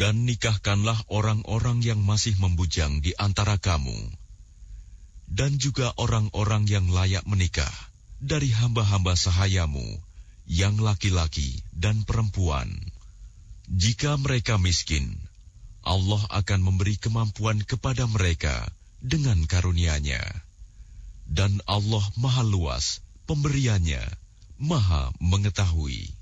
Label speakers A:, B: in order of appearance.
A: Dan nikahkanlah orang-orang yang masih membujang di antara kamu, dan juga orang-orang yang layak menikah dari hamba-hamba sahayamu, yang laki-laki dan perempuan. Jika mereka miskin, Allah akan memberi kemampuan kepada mereka dengan karunia-Nya. Dan Allah Maha Luas pemberiannya, Maha Mengetahui.